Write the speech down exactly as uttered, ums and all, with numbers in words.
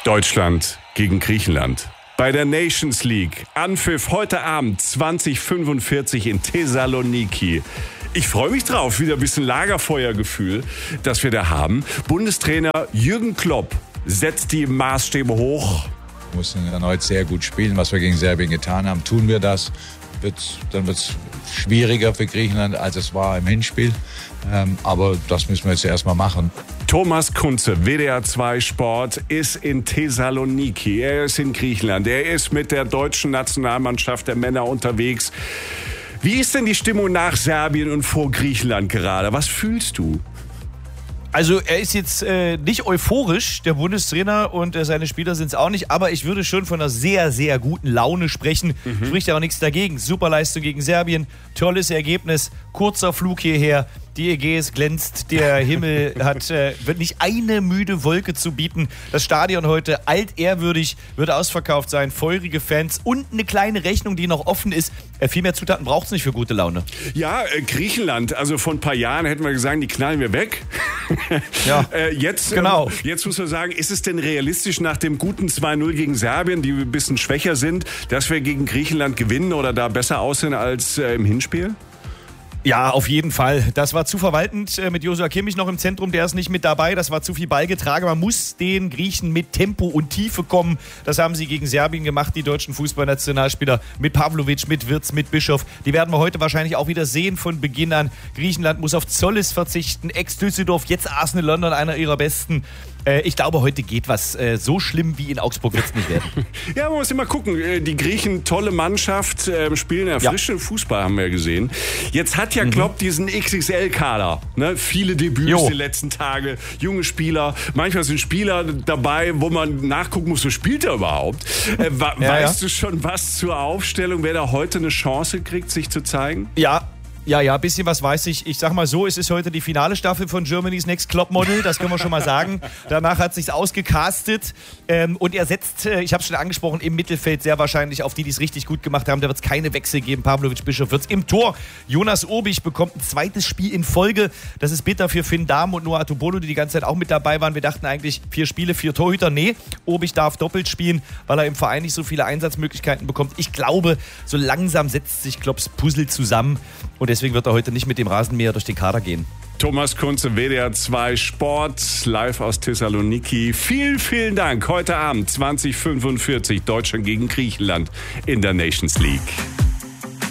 Deutschland gegen Griechenland. Bei der Nations League. Anpfiff heute Abend zwanzig Uhr fünfundvierzig in Thessaloniki. Ich freue mich drauf. Wieder ein bisschen Lagerfeuergefühl, das wir da haben. Bundestrainer Jürgen Klopp setzt die Maßstäbe hoch. Wir mussten erneut sehr gut spielen, was wir gegen Serbien getan haben. Tun wir das, wird's, dann wird es schwieriger für Griechenland, als es war im Hinspiel. Ähm, aber das müssen wir jetzt erstmal machen. Thomas Kunze, W D R zwei Sport, ist in Thessaloniki. Er ist in Griechenland. Er ist mit der deutschen Nationalmannschaft der Männer unterwegs. Wie ist denn die Stimmung nach Serbien und vor Griechenland gerade? Was fühlst du? Also er ist jetzt äh, nicht euphorisch, der Bundestrainer, und äh, seine Spieler sind es auch nicht, aber ich würde schon von einer sehr, sehr guten Laune sprechen. Mhm. Spricht ja auch nichts dagegen. Superleistung gegen Serbien, tolles Ergebnis, kurzer Flug hierher. Die Ägäis glänzt, der Himmel hat äh, wird nicht eine müde Wolke zu bieten. Das Stadion heute altehrwürdig, wird ausverkauft sein, feurige Fans und eine kleine Rechnung, die noch offen ist. Äh, viel mehr Zutaten braucht es nicht für gute Laune. Ja, äh, Griechenland, also vor ein paar Jahren hätten wir gesagt, die knallen wir weg. Ja, äh, jetzt, genau. Ähm, jetzt muss man sagen, ist es denn realistisch nach dem guten zwei null gegen Serbien, die ein bisschen schwächer sind, dass wir gegen Griechenland gewinnen oder da besser aussehen als äh, im Hinspiel? Ja, auf jeden Fall. Das war zu verwaltend mit Joshua Kimmich noch im Zentrum. Der ist nicht mit dabei. Das war zu viel Ballgetrage. Man muss den Griechen mit Tempo und Tiefe kommen. Das haben sie gegen Serbien gemacht, die deutschen Fußballnationalspieler. Mit Pavlovic, mit Wirtz, mit Bischof. Die werden wir heute wahrscheinlich auch wieder sehen von Beginn an. Griechenland muss auf Zollis verzichten. Ex-Düsseldorf, jetzt Arsenal London, einer ihrer besten. Ich glaube, heute geht was. So schlimm wie in Augsburg wird es nicht werden. Ja, man muss immer gucken. Die Griechen, tolle Mannschaft, spielen erfrischenden ja. Fußball, haben wir gesehen. Jetzt hat ja Klopp mhm. diesen X X L-Kader. Ne? Viele Debüts jo. die letzten Tage. Junge Spieler. Manchmal sind Spieler dabei, wo man nachgucken muss, so spielt er überhaupt. Äh, wa- ja, weißt ja. du schon was zur Aufstellung, wer da heute eine Chance kriegt, sich zu zeigen? Ja. Ja, ja, ein bisschen was weiß ich. Ich sag mal so, es ist heute die finale Staffel von Germany's Next Top Model, das können wir schon mal sagen. Danach hat es sich ausgecastet ähm, und er setzt, äh, ich habe es schon angesprochen, im Mittelfeld sehr wahrscheinlich auf die, die es richtig gut gemacht haben. Da wird es keine Wechsel geben. Pavlovic, Bischof wird es im Tor. Jonas Obich bekommt ein zweites Spiel in Folge. Das ist bitter für Finn Dahm und Noah Atubolo, die die ganze Zeit auch mit dabei waren. Wir dachten eigentlich, vier Spiele, vier Torhüter. Nee, Obich darf doppelt spielen, weil er im Verein nicht so viele Einsatzmöglichkeiten bekommt. Ich glaube, so langsam setzt sich Klopps Puzzle zusammen. Und deswegen wird er heute nicht mit dem Rasenmäher durch den Kader gehen. Thomas Kunze, W D R zwei Sport, live aus Thessaloniki. Vielen, vielen Dank. Heute Abend zwanzig Uhr fünfundvierzig, Deutschland gegen Griechenland in der Nations League.